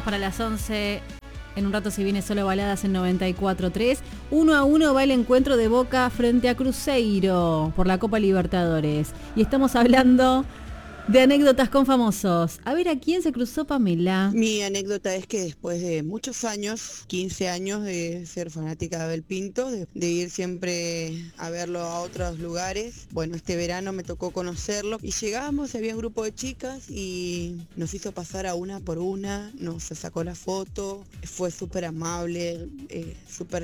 para las 11. En un rato se viene Solo Baladas en 94.3. 1-1 va el encuentro de Boca frente a Cruzeiro por la Copa Libertadores. Y estamos hablando de anécdotas con famosos. A ver, ¿a quién se cruzó Pamela? Mi anécdota es que después de muchos años, 15 años de ser fanática de Abel Pinto, de ir siempre a verlo a otros lugares, bueno, este verano me tocó conocerlo y llegamos, había un grupo de chicas y nos hizo pasar a una por una, nos sacó la foto, fue súper amable, súper